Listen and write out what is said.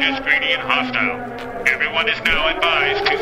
is greedy and hostile. Everyone is now advised to